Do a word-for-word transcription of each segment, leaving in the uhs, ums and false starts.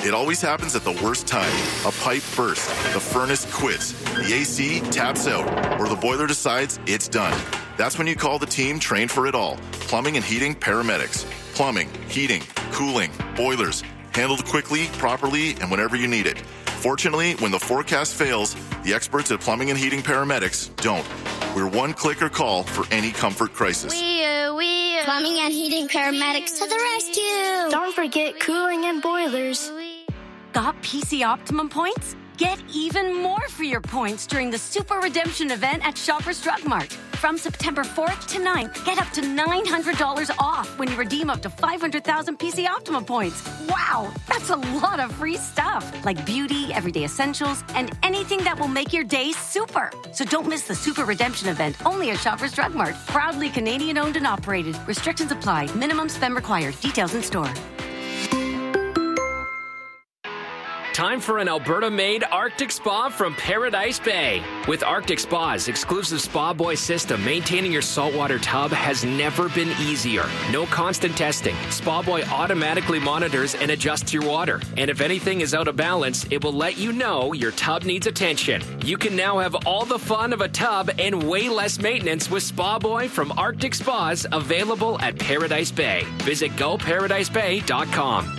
It always happens at the worst time. A pipe bursts, the furnace quits, the A C taps out, or the boiler decides it's done. That's when you call the team trained for it all. Plumbing and heating paramedics. Plumbing, heating, cooling, boilers. Handled quickly, properly, and whenever you need it. Fortunately, when the forecast fails, the experts at Plumbing and Heating Paramedics don't. We're one click or call for any comfort crisis. Wee-oo, wee-oo. Plumbing and Heating Paramedics to the rescue. Don't forget cooling and boilers. Got P C Optimum points? Get even more for your points during the Super Redemption event at Shoppers Drug Mart. From September fourth to ninth, get up to nine hundred dollars off when you redeem up to five hundred thousand P C Optimum points. Wow, that's a lot of free stuff, like beauty, everyday essentials, and anything that will make your day super. So don't miss the Super Redemption event, only at Shoppers Drug Mart. Proudly Canadian-owned and operated. Restrictions apply. Minimum spend required. Details in store. Time for an Alberta-made Arctic Spa from Paradise Bay. With Arctic Spa's exclusive Spa Boy system, maintaining your saltwater tub has never been easier. No constant testing. Spa Boy automatically monitors and adjusts your water. And if anything is out of balance, it will let you know your tub needs attention. You can now have all the fun of a tub and way less maintenance with Spa Boy from Arctic Spas, available at Paradise Bay. Visit go paradise bay dot com.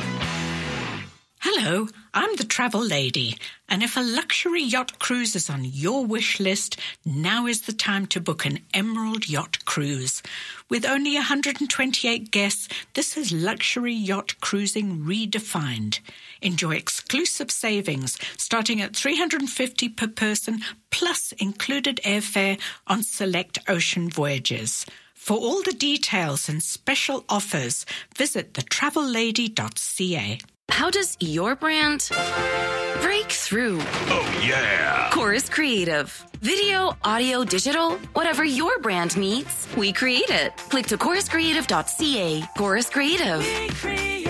Hello, I'm the travel lady, and if a luxury yacht cruise is on your wish list, now is the time to book an Emerald Yacht Cruise. With only one hundred twenty-eight guests, this is luxury yacht cruising redefined. Enjoy exclusive savings starting at three hundred fifty dollars per person, plus included airfare on select ocean voyages. For all the details and special offers, visit the travel lady dot c a. How does your brand break through? Oh, yeah! Chorus Creative. Video, audio, digital, whatever your brand needs, we create it. Click to chorus creative dot c a. Chorus Creative. We create.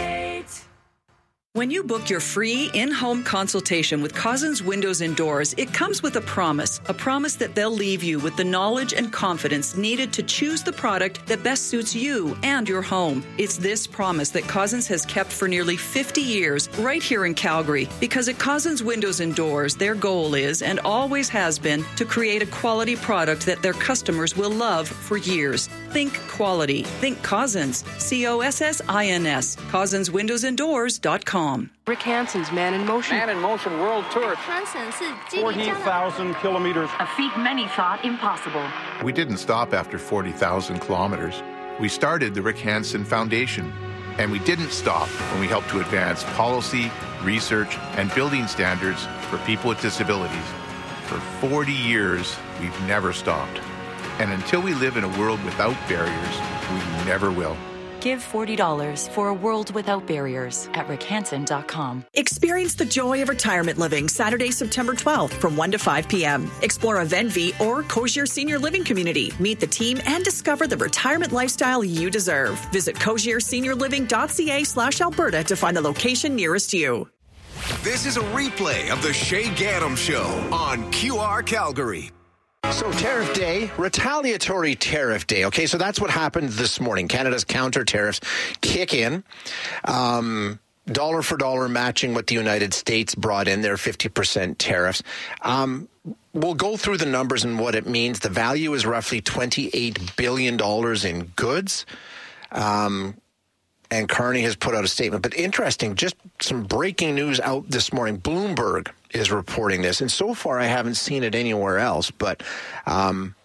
When you book your free in-home consultation with Cousins Windows and Doors, it comes with a promise, a promise that they'll leave you with the knowledge and confidence needed to choose the product that best suits you and your home. It's this promise that Cousins has kept for nearly fifty years right here in Calgary, because at Cousins Windows and Doors, their goal is, and always has been, to create a quality product that their customers will love for years. Think quality. Think Cousins. C O S S I N S. Cousins Windows and Doors dot com. Rick Hansen's Man in Motion. Man in Motion World Tour. forty thousand kilometers. A feat many thought impossible. We didn't stop after forty thousand kilometers. We started the Rick Hansen Foundation. And we didn't stop when we helped to advance policy, research, and building standards for people with disabilities. For forty years, we've never stopped. And until we live in a world without barriers, we never will. Give forty dollars for a world without barriers at rick hansen dot com. Experience the joy of retirement living Saturday, September twelfth from one to five p.m. Explore a Venvi or Cozier Senior Living Community. Meet the team and discover the retirement lifestyle you deserve. Visit cozier senior living dot c a slash Alberta to find the location nearest you. This is a replay of the Shay Gaddam Show on Q R Calgary. So tariff day, retaliatory tariff day. Okay, so that's what happened this morning. Canada's counter tariffs kick in. Um, dollar for dollar matching what the United States brought in, their fifty percent tariffs. Um, we'll go through the numbers and what it means. The value is roughly twenty-eight billion dollars in goods. Um, and Carney has put out a statement. But interesting, just some breaking news out this morning. Bloomberg is reporting this, and so far I haven't seen it anywhere else, but um,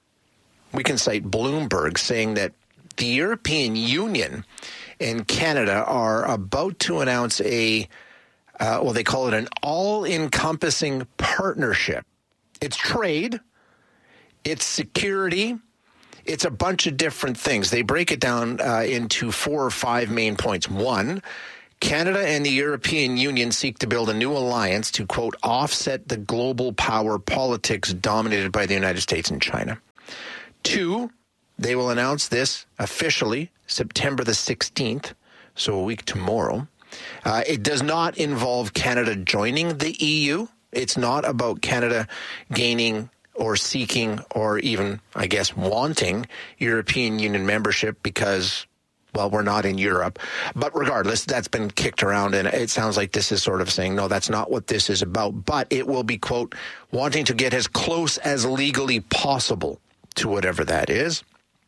we can cite Bloomberg saying that the European Union and Canada are about to announce a, uh, well, they call it an all-encompassing partnership. It's trade, it's security, it's a bunch of different things. They break it down uh, into four or five main points. One, Canada and the European Union seek to build a new alliance to, quote, offset the global power politics dominated by the United States and China. Two, they will announce this officially September the sixteenth, so a week tomorrow. Uh, it does not involve Canada joining the E U. It's not about Canada gaining or seeking or even, I guess, wanting European Union membership because, well, we're not in Europe. But regardless, that's been kicked around, and it sounds like this is sort of saying, no, that's not what this is about. But it will be, quote, wanting to get as close as legally possible to whatever that is.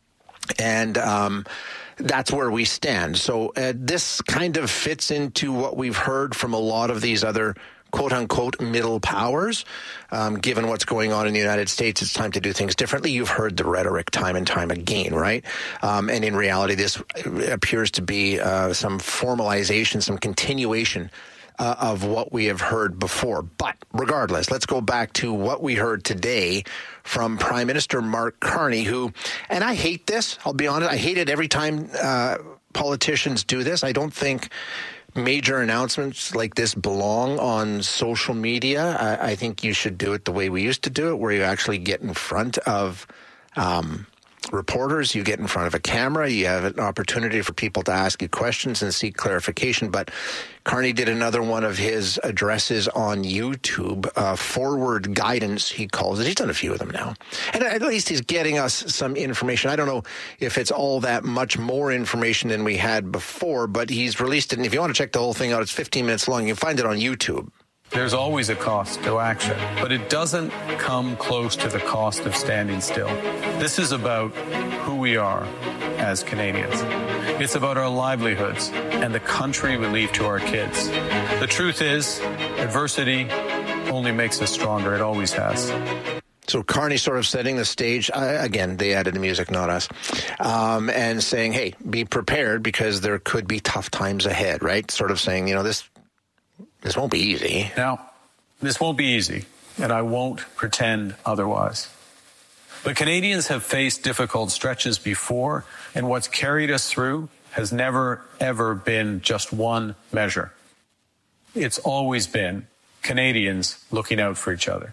And um, that's where we stand. So uh, this kind of fits into what we've heard from a lot of these other quote-unquote middle powers. Um, given what's going on in the United States, it's time to do things differently. You've heard the rhetoric time and time again, right? Um, and in reality, this appears to be uh, some formalization, some continuation uh, of what we have heard before. But regardless, let's go back to what we heard today from Prime Minister Mark Carney, who, and I hate this, I'll be honest, I hate it every time uh, politicians do this. I don't think major announcements like this belong on social media. I, I think you should do it the way we used to do it, where you actually get in front of um, reporters, you get in front of a camera, you have an opportunity for people to ask you questions and seek clarification. But Carney did another one of his addresses on YouTube, uh, Forward Guidance, he calls it. He's done a few of them now. And at least he's getting us some information. I don't know if it's all that much more information than we had before, but he's released it. And if you want to check the whole thing out, it's fifteen minutes long. You can find it on YouTube. There's always a cost to action, but it doesn't come close to the cost of standing still. This is about who we are as Canadians. It's about our livelihoods and the country we leave to our kids. The truth is, adversity only makes us stronger. It always has. So Carney sort of setting the stage. Uh, again, they added the music, not us. Um, and saying, hey, be prepared because there could be tough times ahead, right? Sort of saying, you know, this This won't be easy. Now, this won't be easy, and I won't pretend otherwise. But Canadians have faced difficult stretches before, and what's carried us through has never, ever been just one measure. It's always been Canadians looking out for each other.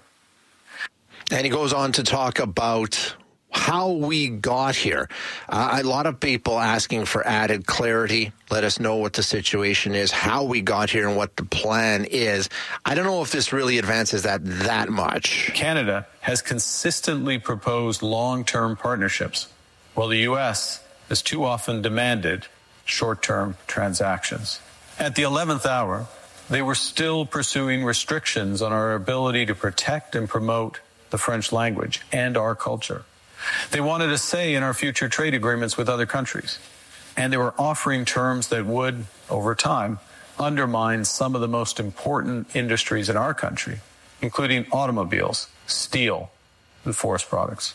And he goes on to talk about how we got here. Uh, a lot of people asking for added clarity. Let us know what the situation is, how we got here, and what the plan is. I don't know if this really advances that that much. Canada has consistently proposed long-term partnerships, while the U S has too often demanded short-term transactions. At the eleventh hour, they were still pursuing restrictions on our ability to protect and promote the French language and our culture. They wanted a say in our future trade agreements with other countries, and they were offering terms that would, over time, undermine some of the most important industries in our country, including automobiles, steel, and forest products.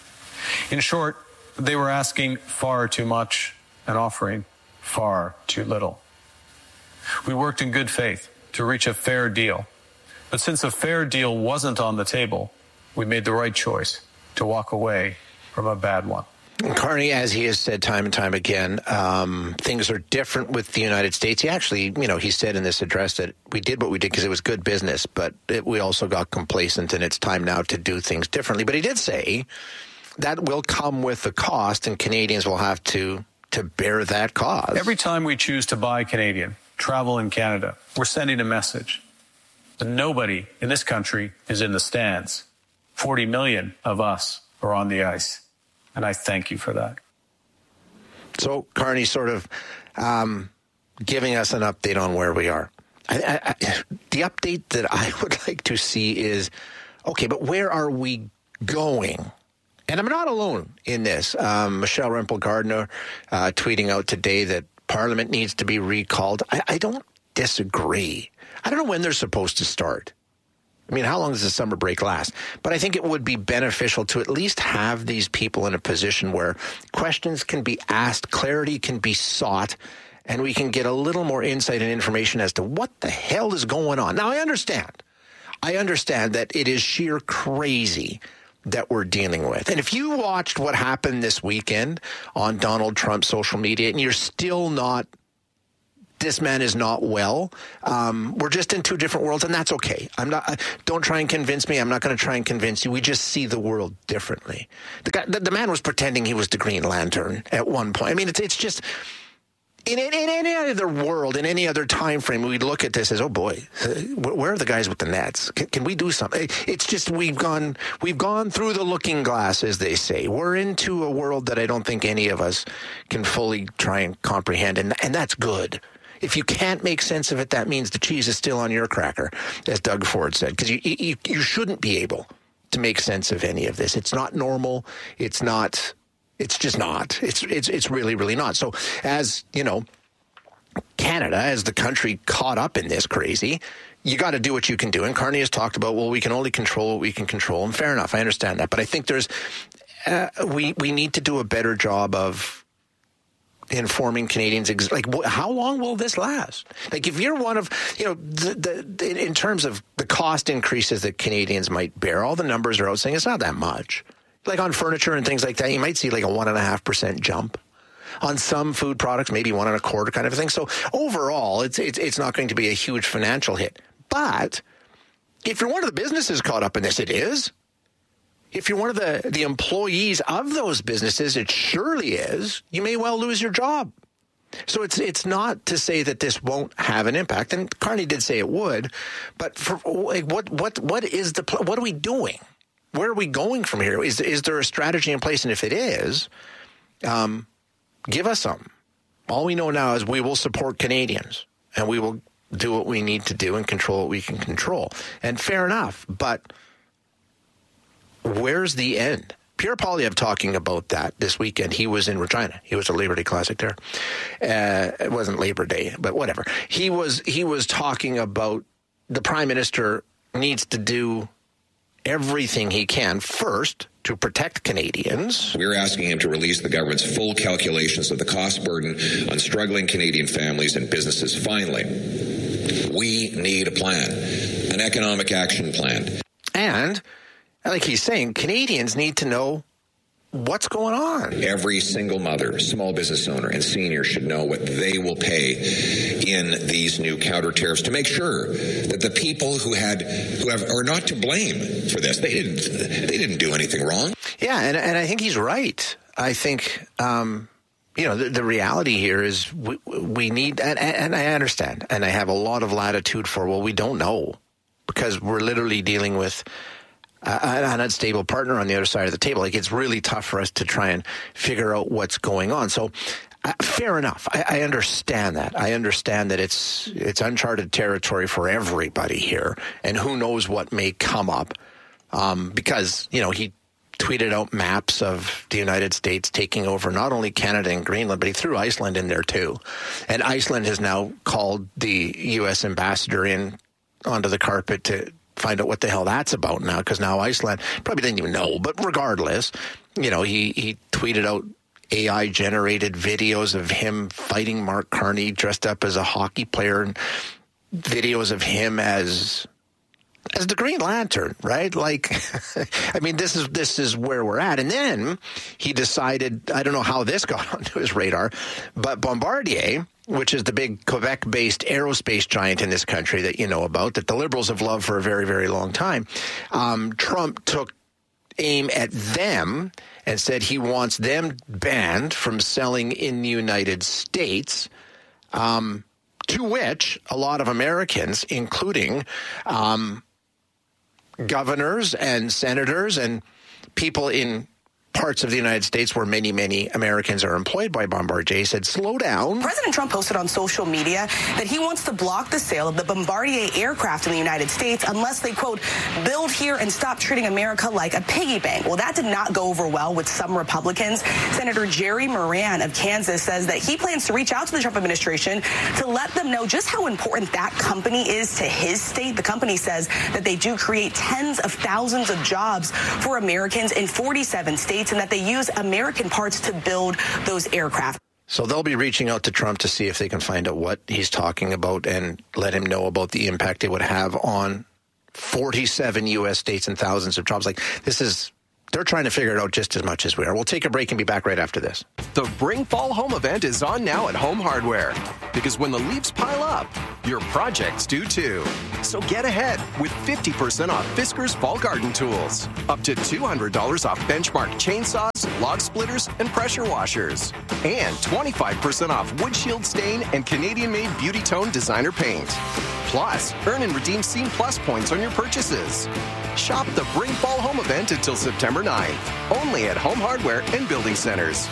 In short, they were asking far too much and offering far too little. We worked in good faith to reach a fair deal, but since a fair deal wasn't on the table, we made the right choice to walk away from a bad one. Carney, as he has said time and time again, um, things are different with the United States. He actually, you know, he said in this address that we did what we did because it was good business, but it, we also got complacent and it's time now to do things differently. But he did say that will come with a cost and Canadians will have to, to bear that cost. Every time we choose to buy Canadian, travel in Canada, we're sending a message that nobody in this country is in the stands. forty million of us are on the ice, and I thank you for that. So Carney sort of um, giving us an update on where we are. I, I, I, the update that I would like to see is, okay, but where are we going? And I'm not alone in this. Um, Michelle Rempel-Gardner uh, tweeting out today that Parliament needs to be recalled. I, I don't disagree. I don't know when they're supposed to start. I mean, how long does the summer break last? But I think it would be beneficial to at least have these people in a position where questions can be asked, clarity can be sought, and we can get a little more insight and information as to what the hell is going on. Now, I understand. I understand that it is sheer crazy that we're dealing with. And if you watched what happened this weekend on Donald Trump's social media and you're still not, this man is not well. Um, we're just in two different worlds, and that's okay. I'm not. Uh, don't try and convince me. I'm not going to try and convince you. We just see the world differently. The guy, the, the man was pretending he was the Green Lantern at one point. I mean, it's it's just In, in, in any other world, in any other time frame, we'd look at this as, oh boy, where are the guys with the nets? Can, can we do something? It's just we've gone we've gone through the looking glass, as they say. We're into a world that I don't think any of us can fully try and comprehend, and and that's good. If you can't make sense of it, that means the cheese is still on your cracker, as Doug Ford said, because you, you you shouldn't be able to make sense of any of this. It's not normal. It's not. It's just not. It's it's it's really, really not. So as, you know, Canada, as the country caught up in this crazy, you got to do what you can do. And Carney has talked about, well, we can only control what we can control. And fair enough. I understand that. But I think there's, uh, we, we need to do a better job of informing Canadians. Ex- like, wh- how long will this last? Like, if you're one of, you know, the, the, in terms of the cost increases that Canadians might bear, all the numbers are out saying it's not that much. Like on furniture and things like that, you might see like a one and a half percent jump. On some food products, maybe one and a quarter kind of thing. So overall, it's, it's it's not going to be a huge financial hit. But if you're one of the businesses caught up in this, it is. If you're one of the, the employees of those businesses, it surely is. You may well lose your job. So it's it's not to say that this won't have an impact. And Carney did say it would. But for, like, what what what is the what are we doing? Where are we going from here? Is is there a strategy in place? And if it is, um, give us some. All we know now is we will support Canadians and we will do what we need to do and control what we can control. And fair enough. But where's the end? Pierre Poilievre talking about that this weekend. He was in Regina. He was at Labor Day Classic there. Uh, it wasn't Labor Day, but whatever. He was he was talking about the Prime Minister needs to do everything he can first to protect Canadians. We're asking him to release the government's full calculations of the cost burden on struggling Canadian families and businesses. Finally, we need a plan, an economic action plan. And, like he's saying, Canadians need to know what's going on. Every single mother, small business owner, and senior should know what they will pay in these new counter tariffs to make sure that the people who had who have are not to blame for this. They didn't they didn't do anything wrong. Yeah, and and I think he's right. I think um, you know the, the reality here is we, we need, and, and I understand, and I have a lot of latitude for, well, we don't know, because we're literally dealing with Uh, an unstable partner on the other side of the table. Like, it's really tough for us to try and figure out what's going on. So, uh, fair enough. I, I understand that. I understand that it's it's uncharted territory for everybody here, and who knows what may come up. Um, because, you know, he tweeted out maps of the United States taking over not only Canada and Greenland, but he threw Iceland in there too. And Iceland has now called the U S ambassador in onto the carpet to find out what the hell that's about now, because now Iceland probably didn't even know. But regardless, you know, he, he tweeted out A I-generated videos of him fighting Mark Carney dressed up as a hockey player, and videos of him as as the Green Lantern, right? Like, I mean, this is this is where we're at. And then he decided, I don't know how this got onto his radar, but Bombardier, which is the big Quebec-based aerospace giant in this country that you know about, that the Liberals have loved for a very, very long time. Um, Trump took aim at them and said he wants them banned from selling in the United States, um, to which a lot of Americans, including um, governors and senators and people in parts of the United States where many, many Americans are employed by Bombardier, said, slow down. President Trump posted on social media that he wants to block the sale of the Bombardier aircraft in the United States unless they, quote, build here and stop treating America like a piggy bank. Well, that did not go over well with some Republicans. Senator Jerry Moran of Kansas says that he plans to reach out to the Trump administration to let them know just how important that company is to his state. The company says that they do create tens of thousands of jobs for Americans in forty-seven states, and that they use American parts to build those aircraft. So they'll be reaching out to Trump to see if they can find out what he's talking about and let him know about the impact it would have on forty-seven U S states and thousands of jobs. Like, this is they're trying to figure it out just as much as we are. We'll take a break and be back right after this. The Bring Fall Home event is on now at Home Hardware. Because when the leaves pile up, your projects do too. So get ahead with fifty percent off Fiskars Fall Garden Tools. Up to two hundred dollars off Benchmark chainsaws, log splitters, and pressure washers. And twenty-five percent off Wood Shield Stain and Canadian-made Beauty Tone designer paint. Plus, earn and redeem Scene Plus points on your purchases. Shop the Bring Fall Home event until September ninth. Only at Home Hardware and Building Centers.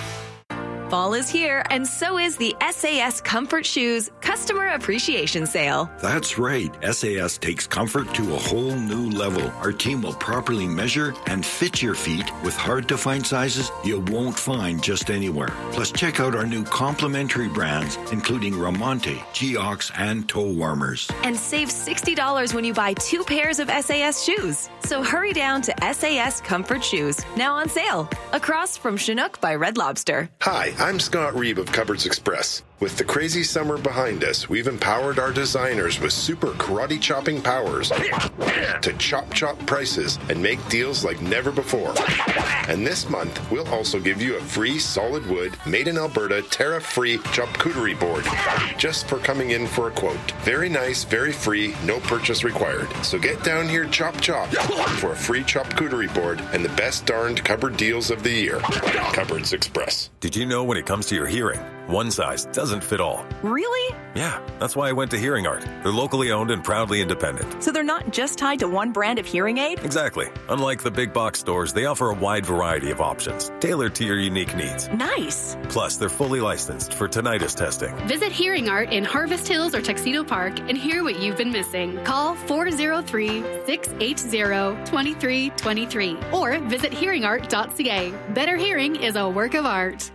Fall is here, and so is the S A S Comfort Shoes Customer Appreciation Sale. That's right. S A S takes comfort to a whole new level. Our team will properly measure and fit your feet with hard-to-find sizes you won't find just anywhere. Plus, check out our new complimentary brands, including Ramonte, Geox, and toe warmers. And save sixty dollars when you buy two pairs of S A S shoes. So hurry down to S A S Comfort Shoes, now on sale, across from Chinook by Red Lobster. Hi, I'm Scott Reeb of Cupboards Express. With the crazy summer behind us, we've empowered our designers with super karate chopping powers to chop chop prices and make deals like never before. And this month, we'll also give you a free solid wood, made in Alberta, tariff-free charcuterie board, just for coming in for a quote. Very nice, very free, no purchase required. So get down here, chop chop, for a free charcuterie board and the best darned cupboard deals of the year. Cupboards Express. Did you know when it comes to your hearing, one size doesn't fit all? Really? Yeah, that's why I went to Hearing Art. They're locally owned and proudly independent. So they're not just tied to one brand of hearing aid? Exactly. Unlike the big box stores, they offer a wide variety of options, tailored to your unique needs. Nice. Plus, they're fully licensed for tinnitus testing. Visit Hearing Art in Harvest Hills or Tuxedo Park and hear what you've been missing. Call four oh three, six eight zero, two three two three or visit hearing art dot c a. Better hearing is a work of art.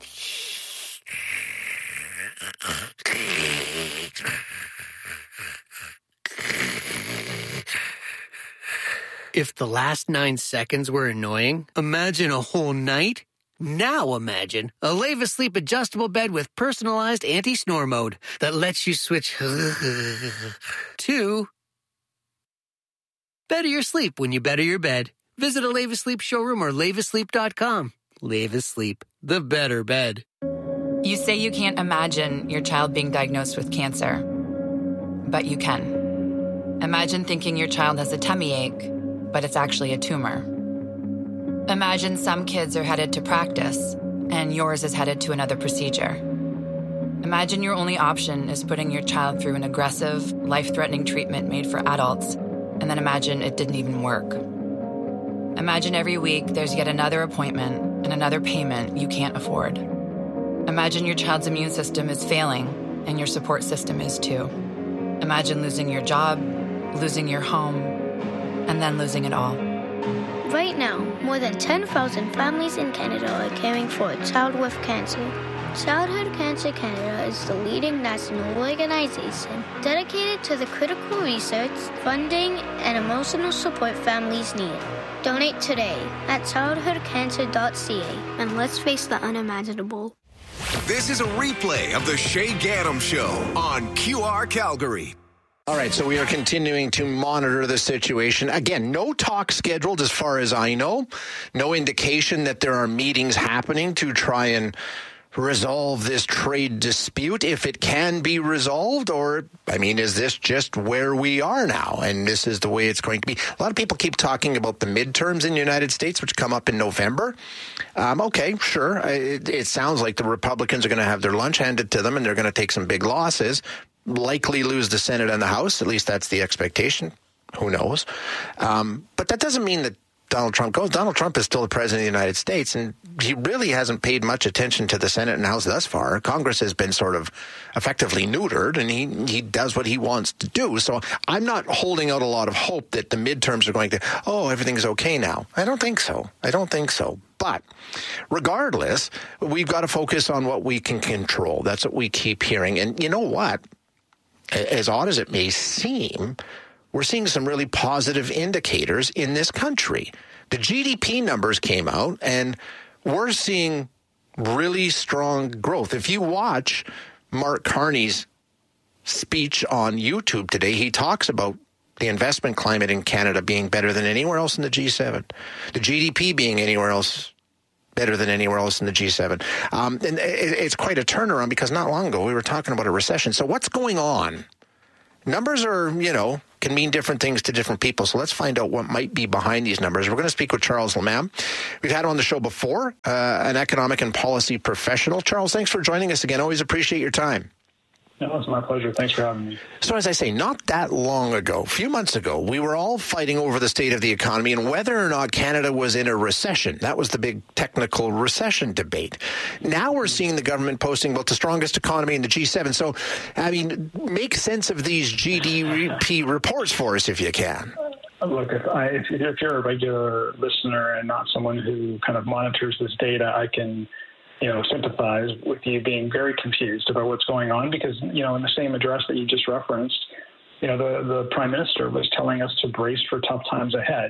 If the last nine seconds were annoying, imagine a whole night. Now imagine a Leva Sleep adjustable bed with personalized anti-snore mode that lets you switch to better your sleep when you better your bed. Visit a Leva Sleep showroom or leva sleep dot com. Leva Sleep, the better bed. You say you can't imagine your child being diagnosed with cancer, but you can. Imagine thinking your child has a tummy ache, but it's actually a tumor. Imagine some kids are headed to practice, and yours is headed to another procedure. Imagine your only option is putting your child through an aggressive, life-threatening treatment made for adults, and then imagine it didn't even work. Imagine every week there's yet another appointment and another payment you can't afford. Imagine your child's immune system is failing, and your support system is too. Imagine losing your job, losing your home, and then losing it all. Right now, more than ten thousand families in Canada are caring for a child with cancer. Childhood Cancer Canada is the leading national organization dedicated to the critical research, funding, and emotional support families need. Donate today at childhood cancer dot c a and let's face the unimaginable. This is a replay of the Shay Gaddam Show on Q R Calgary. All right, so we are continuing to monitor the situation. Again, no talk scheduled as far as I know. No indication that there are meetings happening to try and resolve this trade dispute, if it can be resolved, or, I mean, is this just where we are now, and this is the way it's going to be? A lot of people keep talking about the midterms in the United States, which come up in November. Um, okay, sure. It, it sounds like the Republicans are going to have their lunch handed to them, and they're going to take some big losses, likely lose the Senate and the House. At least that's the expectation. Who knows? Um, but that doesn't mean that Donald Trump goes. Donald Trump is still the president of the United States, and he really hasn't paid much attention to the Senate and House thus far. Congress has been sort of effectively neutered, and he, he does what he wants to do. So I'm not holding out a lot of hope that the midterms are going to, oh, everything's okay now. I don't think so. I don't think so. But regardless, we've got to focus on what we can control. That's what we keep hearing. And you know what? As odd as it may seem, we're seeing some really positive indicators in this country. The G D P numbers came out, and we're seeing really strong growth. If you watch Mark Carney's speech on YouTube today, he talks about the investment climate in Canada being better than anywhere else in the G seven, the G D P being anywhere else better than anywhere else in the G seven. Um, and it, it's quite a turnaround because not long ago we were talking about a recession. So what's going on? Numbers are, you know, can mean different things to different people. So let's find out what might be behind these numbers. We're going to speak with Charles Lamam. We've had him on the show before, uh, an economic and policy professional. Charles, thanks for joining us again. Always appreciate your time. No, it's my pleasure. Thanks for having me. So as I say, not that long ago, a few months ago, we were all fighting over the state of the economy and whether or not Canada was in a recession. That was the big technical recession debate. Now we're seeing the government posting about the strongest economy in the G seven. So, I mean, make sense of these G D P reports for us if you can. Look, if, I, if, if you're a regular listener and not someone who kind of monitors this data, I can... you know, sympathize with you being very confused about what's going on because, you know, in the same address that you just referenced, you know, the, the Prime Minister was telling us to brace for tough times ahead.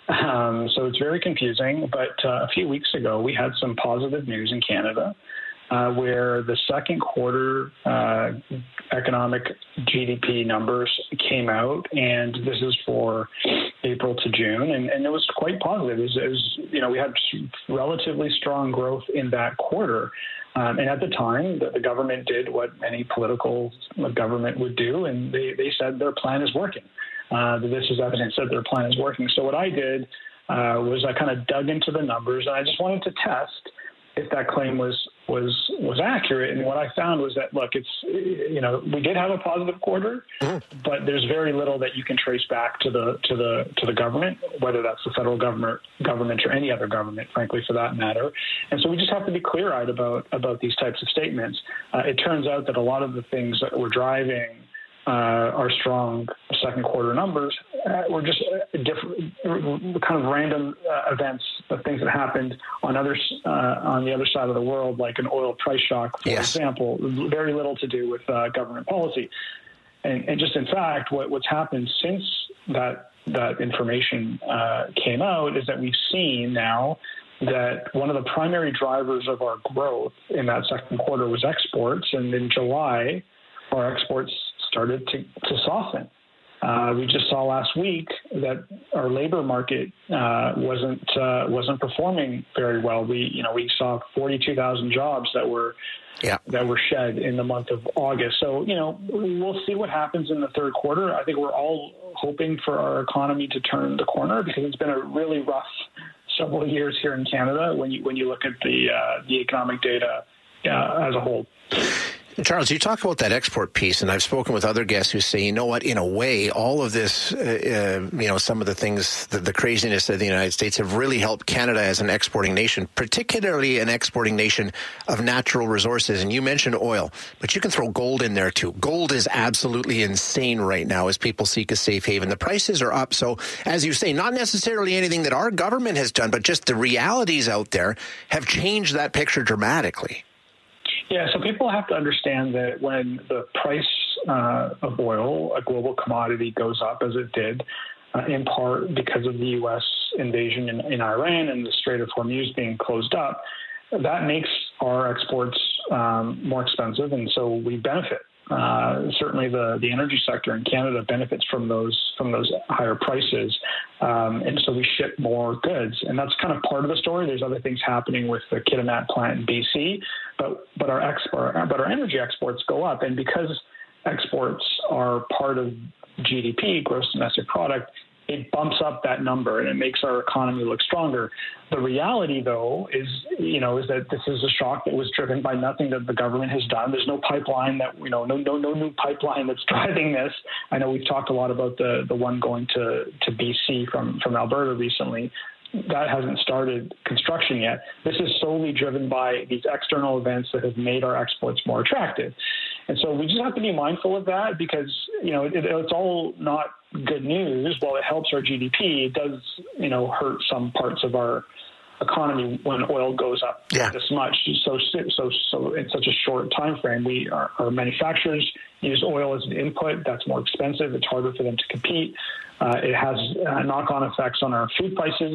Um, so it's very confusing. But uh, a few weeks ago, we had some positive news in Canada uh, where the second quarter uh, economic G D P numbers came out, and this is for April to June, and, and it was quite positive. It was, it was, you know, we had relatively strong growth in that quarter. Um, and at the time, the, the government did what any political government would do, and they, they said their plan is working. Uh, this is evidence that their plan is working. So what I did uh, was I kind of dug into the numbers, and I just wanted to test if that claim was was was accurate. And what I found was that, look, it's, you know, we did have a positive quarter, mm-hmm. but there's very little that you can trace back to the to the to the government, whether that's the federal government government or any other government, frankly, for that matter. And so we just have to be clear-eyed about about these types of statements. Uh, it turns out that a lot of the things that were driving Uh, our strong second quarter numbers uh, were just uh, different, kind of random uh, events of things that happened on others uh, on the other side of the world, like an oil price shock, for yes. example. Very little to do with uh, government policy, and, and just in fact, what, what's happened since that that information uh, came out is that we've seen now that one of the primary drivers of our growth in that second quarter was exports, and in July, our exports started to, to soften. Uh, we just saw last week that our labor market uh, wasn't uh, wasn't performing very well. We you know we saw forty-two thousand jobs that were yeah. that were shed in the month of August. So you know we'll see what happens in the third quarter. I think we're all hoping for our economy to turn the corner because it's been a really rough several years here in Canada when you when you look at the uh, the economic data uh, as a whole. Charles, you talk about that export piece, and I've spoken with other guests who say, you know what, in a way, all of this, uh, uh, you know, some of the things, the, the craziness of the United States have really helped Canada as an exporting nation, particularly an exporting nation of natural resources. And you mentioned oil, but you can throw gold in there too. Gold is absolutely insane right now as people seek a safe haven. The prices are up. So, as you say, not necessarily anything that our government has done, but just the realities out there have changed that picture dramatically. Yeah, so people have to understand that when the price uh, of oil, a global commodity, goes up as it did, uh, in part because of the U S invasion in, in Iran and the Strait of Hormuz being closed up, that makes our exports um, more expensive, and so we benefit. Uh, certainly, the, the energy sector in Canada benefits from those from those higher prices, um, and so we ship more goods, and that's kind of part of the story. There's other things happening with the Kitimat plant in B C, but but our export, but our energy exports go up, and because exports are part of G D P, gross domestic product, it bumps up that number and it makes our economy look stronger. The reality, though, is, you know, is that this is a shock that was driven by nothing that the government has done. There's no pipeline that, you know, no no no new pipeline that's driving this. I know we've talked a lot about the the one going to, to B C from, from Alberta recently. That hasn't started construction yet. This is solely driven by these external events that have made our exports more attractive. And so we just have to be mindful of that because, you know, it, it's all not good news. While it helps our G D P, it does, you know, hurt some parts of our economy when oil goes up yeah. this much. So, so, so in such a short time frame, we our, our manufacturers use oil as an input. That's more expensive. It's harder for them to compete. Uh, it has uh, knock-on effects on our food prices.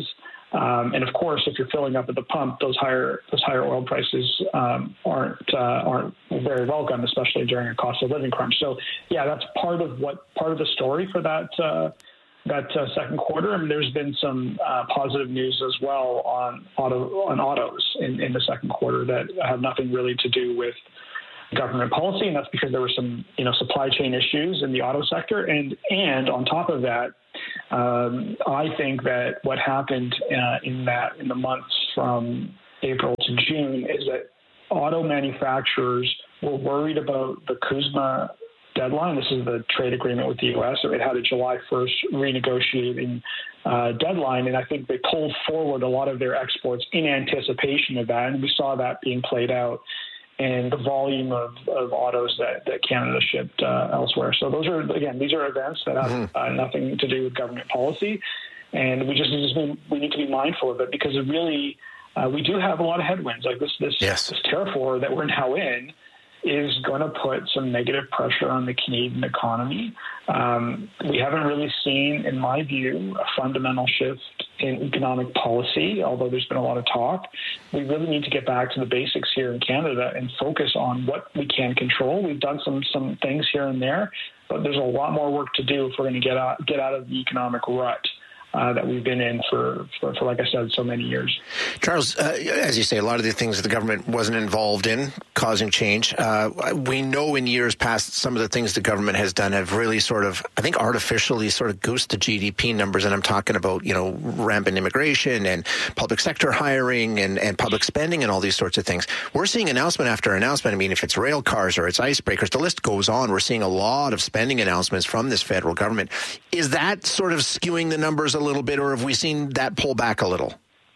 Um, and of course, if you're filling up at the pump, those higher those higher oil prices um, aren't uh, aren't very welcome, especially during a cost of living crunch. So, yeah, that's part of what part of the story for that uh, that uh, second quarter. I mean, there's been some uh, positive news as well on auto on autos in, in the second quarter that have nothing really to do with government policy, and that's because there were some, you know, supply chain issues in the auto sector, and and on top of that, um, I think that what happened uh, in that in the months from April to June is that auto manufacturers were worried about the CUSMA deadline. This is the trade agreement with the U S. So it had a July first renegotiating uh, deadline, and I think they pulled forward a lot of their exports in anticipation of that, and we saw that being played out and the volume of, of autos that, that Canada shipped uh, elsewhere. So those are, again, these are events that have mm-hmm. uh, nothing to do with government policy. And we just, just we need to be mindful of it because it really, uh, we do have a lot of headwinds. Like this, this, yes. this tariff war that we're now in is going to put some negative pressure on the Canadian economy. Um, we haven't really seen, in my view, a fundamental shift in economic policy, although there's been a lot of talk. We really need to get back to the basics here in Canada and focus on what we can control. We've done some some things here and there, but there's a lot more work to do if we're going to get out, get out of the economic rut Uh, that we've been in for, for, for, like I said, so many years. Charles, uh, as you say, a lot of the things that the government wasn't involved in causing change. Uh, we know in years past some of the things the government has done have really sort of, I think, artificially sort of goosed the G D P numbers. And I'm talking about, you know, rampant immigration and public sector hiring and, and public spending and all these sorts of things. We're seeing announcement after announcement. I mean, if it's rail cars or it's icebreakers, the list goes on. We're seeing a lot of spending announcements from this federal government. Is that sort of skewing the numbers a little bit, or have we seen that pull back a little?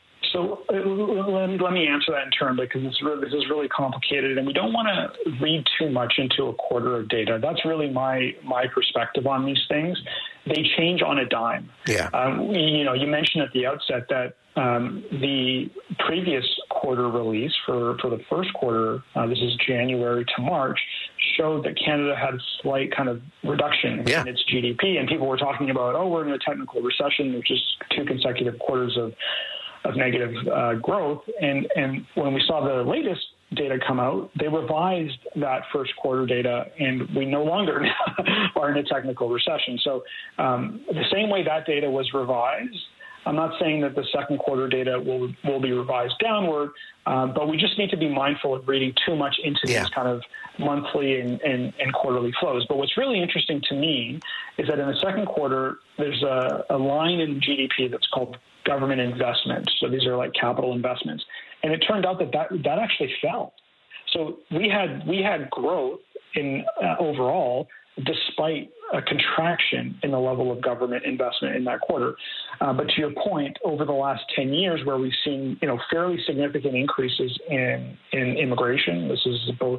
So uh, let, me, let me answer that in turn because it's really, this is really complicated, and we don't want to read too much into a quarter of data. That's really my my perspective on these things. They change on a dime. Yeah. Um, you know, you mentioned at the outset that um, the previous quarter release for, for the first quarter, uh, this is January to March, showed that Canada had a slight kind of reduction yeah. in its G D P, and people were talking about, oh, we're in a technical recession, which is two consecutive quarters of of negative uh, growth. And, and when we saw the latest data come out, they revised that first quarter data, and we no longer are in a technical recession. So um, the same way that data was revised, I'm not saying that the second quarter data will will be revised downward, um, but we just need to be mindful of reading too much into yeah. these kind of monthly and, and, and quarterly flows. But what's really interesting to me is that in the second quarter, there's a, a line in G D P that's called government investments. So these are like capital investments. And it turned out that that, that actually fell. So we had we had growth in uh, overall, despite a contraction in the level of government investment in that quarter. Uh, but to your point, over the last ten years, where we've seen, you know, fairly significant increases in, in immigration, this is both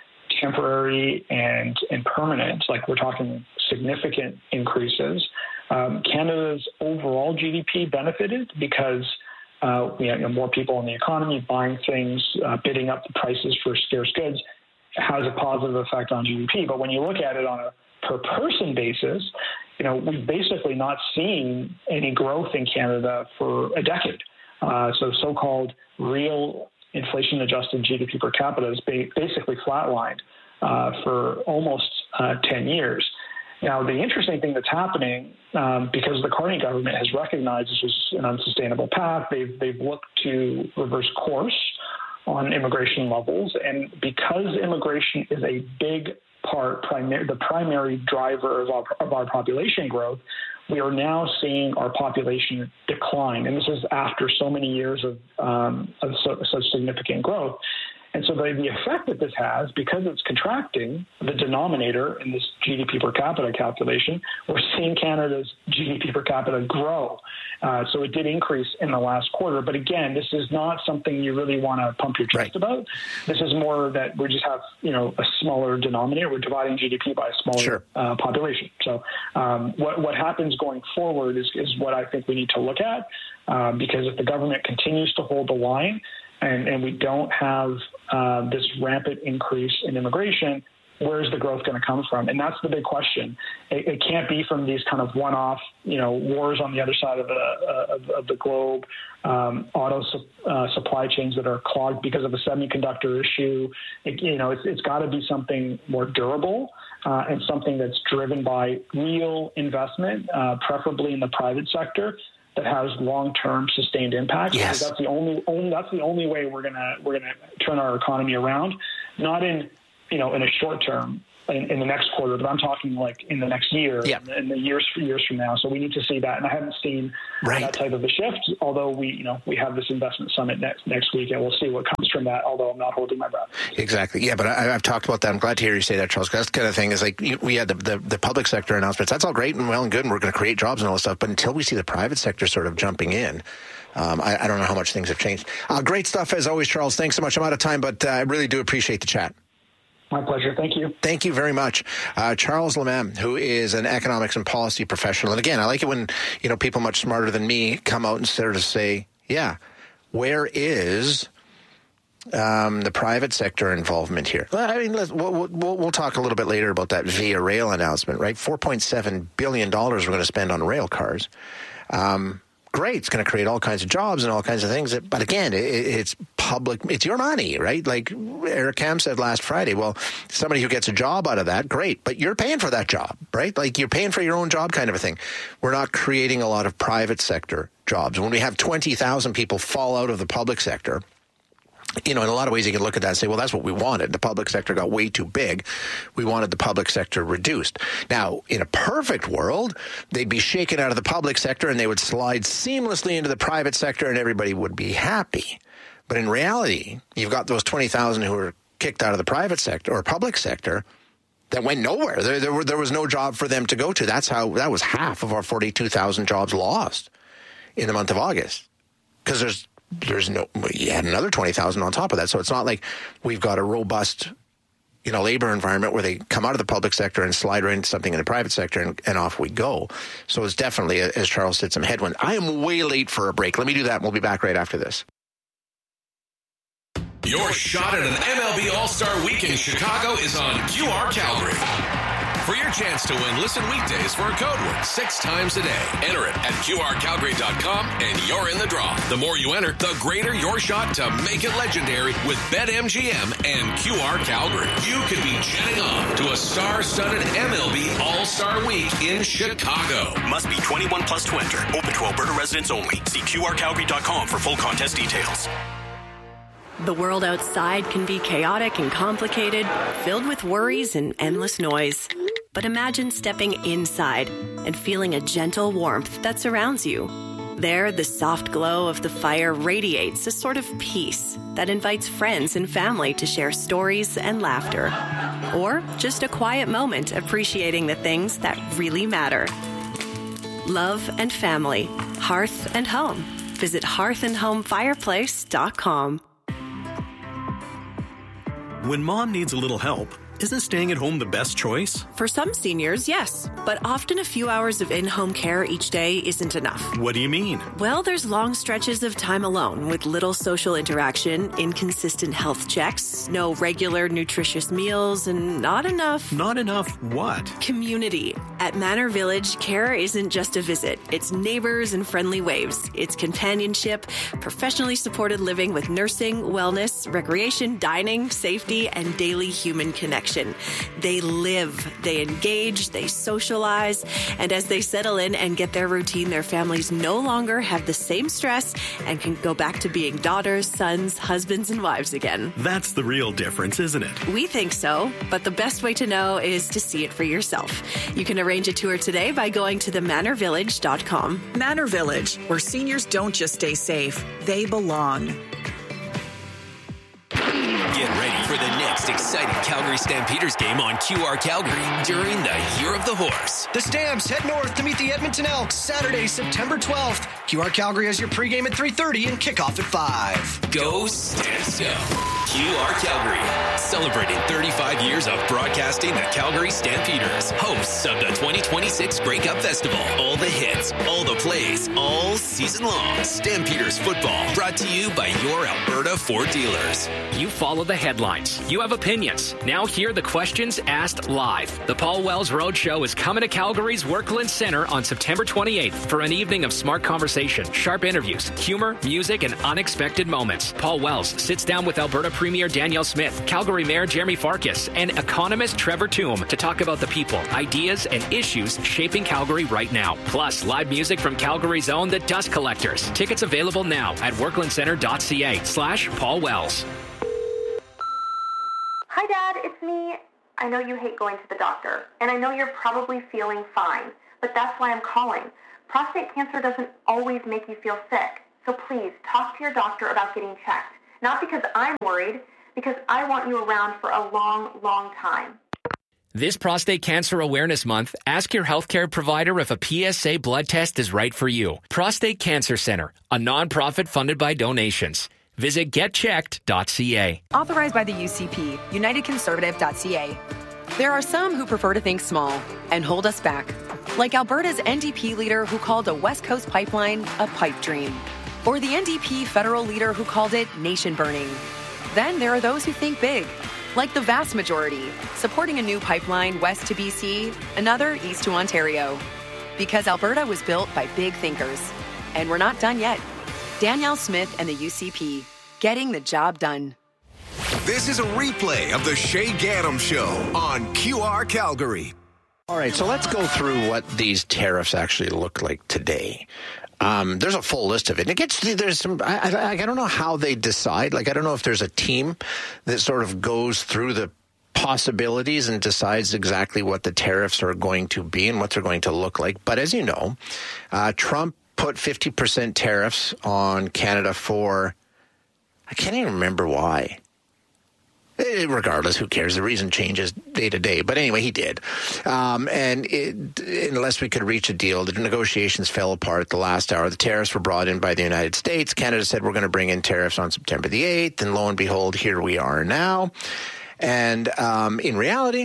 temporary and, and permanent, like we're talking significant increases. Um, Canada's overall G D P benefited because uh, we have, you know, more people in the economy buying things, uh, bidding up the prices for scarce goods, has a positive effect on G D P. But when you look at it on a per person basis, you know, we've basically not seen any growth in Canada for a decade. Uh, so so-called real inflation-adjusted G D P per capita is ba- basically flatlined uh, for almost uh, ten years. Now, the interesting thing that's happening, um, because the Carney government has recognized this was an unsustainable path, they've, they've looked to reverse course on immigration levels. And because immigration is a big part, primary, the primary driver of our, of our population growth, we are now seeing our population decline. And this is after so many years of, um, of so, such significant growth. And so the, the effect that this has, because it's contracting the denominator in this G D P per capita calculation, we're seeing Canada's G D P per capita grow. Uh, so it did increase in the last quarter. But again, this is not something you really want to pump your chest right. about. This is more that we just have, you know, a smaller denominator. We're dividing G D P by a smaller sure. uh, population. So um, what, what happens going forward is, is what I think we need to look at, uh, because if the government continues to hold the line, And, and we don't have uh, this rampant increase in immigration, where's the growth going to come from? And that's the big question. It, it can't be from these kind of one-off, you know, wars on the other side of the uh, of, of the globe, um, auto su- uh, supply chains that are clogged because of a semiconductor issue. It, you know, it's, it's got to be something more durable uh, and something that's driven by real investment, uh, preferably in the private sector, that has long-term sustained impact. Yes. That's the only, only that's the only way we're gonna we're gonna turn our economy around. Not in you know in a short term, in, in the next quarter, but I'm talking like in the next year, yeah. in the years years from now. So we need to see that, and I haven't seen right. that type of a shift. Although we you know we have this investment summit next next week, and we'll see what comes from that. Although I'm not holding my breath. Exactly. Yeah, but I, I've talked about that. I'm glad to hear you say that, Charles. Because that's the kind of thing is like we had the, the the public sector announcements. That's all great and well and good, and we're going to create jobs and all this stuff. But until we see the private sector sort of jumping in, um, I, I don't know how much things have changed. Uh, great stuff as always, Charles. Thanks so much. I'm out of time, but uh, I really do appreciate the chat. My pleasure. Thank you. Thank you very much. Uh, Charles Lemam, who is an economics and policy professional. And again, I like it when, you know, people much smarter than me come out and sort of say, yeah, where is um, the private sector involvement here? Well, I mean, let's, we'll, we'll, we'll talk a little bit later about that Via Rail announcement, right? four point seven billion dollars we're going to spend on rail cars. Um, Great, it's going to create all kinds of jobs and all kinds of things. But again, it, it's public, it's your money, right? Like Eric Kam said last Friday, well, somebody who gets a job out of that, great, but you're paying for that job, right? Like you're paying for your own job kind of a thing. We're not creating a lot of private sector jobs. When we have twenty thousand people fall out of the public sector, you know, in a lot of ways you can look at that and say, well, that's what we wanted. The public sector got way too big. We wanted the public sector reduced. Now, in a perfect world, they'd be shaken out of the public sector and they would slide seamlessly into the private sector and everybody would be happy. But in reality, you've got those twenty thousand who were kicked out of the private sector or public sector that went nowhere. There, there, were, there was no job for them to go to. That's how, that was half of our forty-two thousand jobs lost in the month of August. Because there's, There's no, you had another twenty thousand on top of that. So it's not like we've got a robust, you know, labor environment where they come out of the public sector and slide right into something in the private sector and, and off we go. So it's definitely, as Charles said, some headwind. I am way late for a break. Let me do that and we'll be back right after this. Your shot at an M L B All-Star Week in Chicago is on Q R Calgary. For your chance to win, listen weekdays for a code word six times a day. Enter it at Q R Calgary dot com and you're in the draw. The more you enter, the greater your shot to make it legendary with BetMGM and Q R Calgary. You could be jetting off to a star-studded M L B All-Star Week in Chicago. Must be twenty-one plus to enter. Open to Alberta residents only. See Q R Calgary dot com for full contest details. The world outside can be chaotic and complicated, filled with worries and endless noise. But imagine stepping inside and feeling a gentle warmth that surrounds you. There, the soft glow of the fire radiates a sort of peace that invites friends and family to share stories and laughter. Or just a quiet moment appreciating the things that really matter. Love and family, hearth and home. Visit hearth and home fireplace dot com. When mom needs a little help, isn't staying at home the best choice? For some seniors, yes. But often a few hours of in-home care each day isn't enough. What do you mean? Well, there's long stretches of time alone with little social interaction, inconsistent health checks, no regular nutritious meals, and not enough... Not enough what? Community. At Manor Village, care isn't just a visit. It's neighbors and friendly waves. It's companionship, professionally supported living with nursing, wellness, recreation, dining, safety, and daily human connection. They live, they engage, they socialize, and as they settle in and get their routine, their families no longer have the same stress and can go back to being daughters, sons, husbands, and wives again. That's the real difference, isn't it? We think so, but the best way to know is to see it for yourself. You can arrange a tour today by going to the manor village dot com. Manor Village, where seniors don't just stay safe, they belong. Get ready for the next exciting Calgary Stampeders game on Q R Calgary during the Year of the Horse. The Stamps head north to meet the Edmonton Elks Saturday, September twelfth. Q R Calgary has your pregame at three thirty and kickoff at five. Go Stamps, go. Q R Calgary. Celebrating thirty-five years of broadcasting the Calgary Stampeders, hosts of the twenty twenty-six Grey Cup Festival. All the hits, all the plays, all season long. Stampeders football, brought to you by your Alberta Ford dealers. You follow the headlines. You have opinions. Now hear the questions asked live. The Paul Wells Roadshow is coming to Calgary's Workland Centre on September twenty-eighth for an evening of smart conversation, sharp interviews, humor, music, and unexpected moments. Paul Wells sits down with Alberta Premier Danielle Smith, Calgary Mayor Jeremy Farkas, and economist Trevor Toom to talk about the people, ideas, and issues shaping Calgary right now. Plus, live music from Calgary's own The Dust Collectors. Tickets available now at worklandcentre.ca slash Paul Wells. Hi, Dad. It's me. I know you hate going to the doctor, and I know you're probably feeling fine, but that's why I'm calling. Prostate cancer doesn't always make you feel sick, so please talk to your doctor about getting checked. Not because I'm worried, because I want you around for a long, long time. This Prostate Cancer Awareness Month, ask your healthcare provider if a P S A blood test is right for you. Prostate Cancer Center, a nonprofit funded by donations. Visit get checked dot c a. Authorized by the U C P, united conservative dot c a. There are some who prefer to think small and hold us back. Like Alberta's N D P leader who called a West Coast pipeline a pipe dream. Or the N D P federal leader who called it nation burning. Then there are those who think big, like the vast majority, supporting a new pipeline west to B C, another east to Ontario. Because Alberta was built by big thinkers. And we're not done yet. Danielle Smith and the U C P, getting the job done. This is a replay of the Shay Gaddam Show on Q R Calgary. All right, so let's go through what these tariffs actually look like today. Um, there's a full list of it. And it gets there's some. I, I, I don't know how they decide. Like I don't know if there's a team that sort of goes through the possibilities and decides exactly what the tariffs are going to be and what they're going to look like. But as you know, uh, Trump put fifty percent tariffs on Canada for. I can't even remember why. Regardless, who cares? The reason changes day to day. But anyway, he did. Um, and it, unless we could reach a deal, the negotiations fell apart at the last hour. The tariffs were brought in by the United States. Canada said we're going to bring in tariffs on September the eighth. And lo and behold, here we are now. And um, in reality,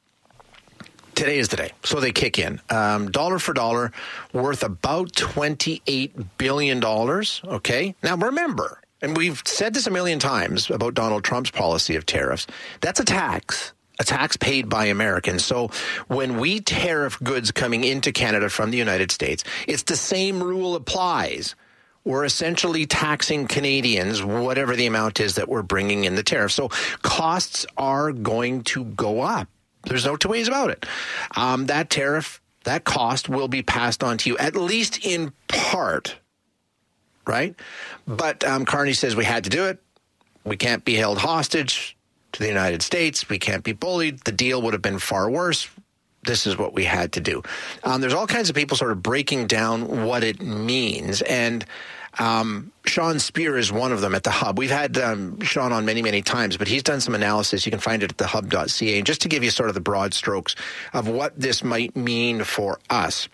today is the day. So they kick in. Um, dollar for dollar, worth about twenty-eight billion dollars. Okay. Now, remember. And we've said this a million times about Donald Trump's policy of tariffs. That's a tax, a tax paid by Americans. So when we tariff goods coming into Canada from the United States, it's the same rule applies. We're essentially taxing Canadians, whatever the amount is that we're bringing in the tariff. So costs are going to go up. There's no two ways about it. Um, that tariff, that cost will be passed on to you, at least in part. Right? But um, Carney says we had to do it. We can't be held hostage to the United States. We can't be bullied. The deal would have been far worse. This is what we had to do. Um, there's all kinds of people sort of breaking down what it means. And um, Sean Spear is one of them at the Hub. We've had um, Sean on many, many times, but he's done some analysis. You can find it at the hub dot c a. And just to give you sort of the broad strokes of what this might mean for us.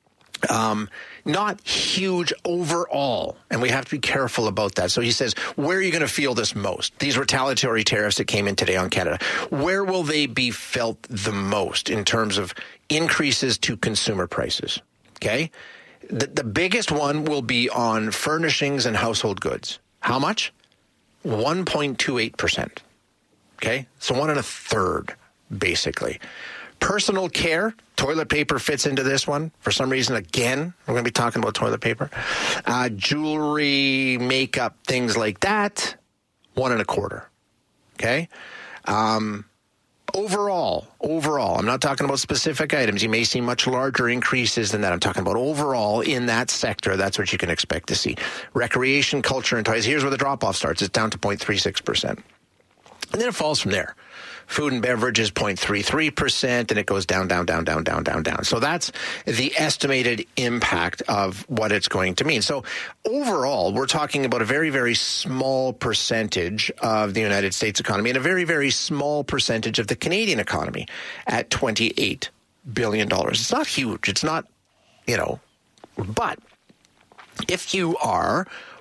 Um, not huge overall, and we have to be careful about that. So he says, where are you going to feel this most? These retaliatory tariffs that came in today on Canada, where will they be felt the most in terms of increases to consumer prices? Okay. The, the biggest one will be on furnishings and household goods. How much? one point two eight percent. Okay. So one and a third, basically. Personal care, toilet paper fits into this one. For some reason, again, we're going to be talking about toilet paper. Uh, jewelry, makeup, things like that, one and a quarter. Okay? Um, overall, overall, I'm not talking about specific items. You may see much larger increases than that. I'm talking about overall in that sector. That's what you can expect to see. Recreation, culture, and toys. Here's where the drop-off starts. It's down to zero point three six percent. And then it falls from there. Food and beverages, zero point three three percent, and it goes down, down, down, down, down, down, down. So that's the estimated impact of what it's going to mean. So overall, we're talking about a very, very small percentage of the United States economy and a very, very small percentage of the Canadian economy at twenty-eight billion dollars. It's not huge. It's not, you know, but if you are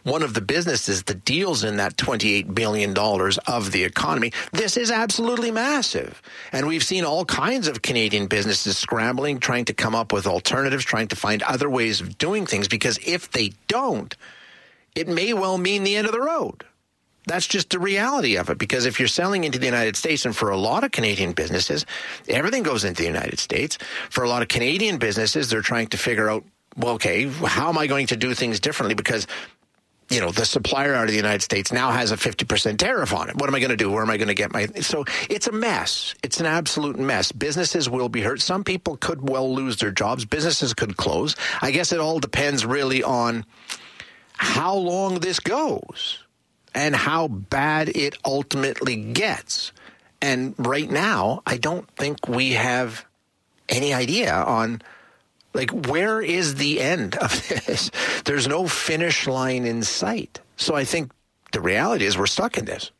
one of the businesses that deals in that twenty-eight billion dollars of the economy. This is absolutely massive. And we've seen all kinds of Canadian businesses scrambling, trying to come up with alternatives, trying to find other ways of doing things, because if they don't, it may well mean the end of the road. That's just the reality of it, because if you're selling into the United States, and for a lot of Canadian businesses, everything goes into the United States. For a lot of Canadian businesses, they're trying to figure out, well, okay, how am I going to do things differently? Because, you know, the supplier out of the United States now has a fifty percent tariff on it. What am I going to do? Where am I going to get my... So it's a mess. It's an absolute mess. Businesses will be hurt. Some people could well lose their jobs. Businesses could close. I guess it all depends really on how long this goes and how bad it ultimately gets. And right now, I don't think we have any idea on, like, where is the end of this? There's no finish line in sight. So I think the reality is we're stuck in this.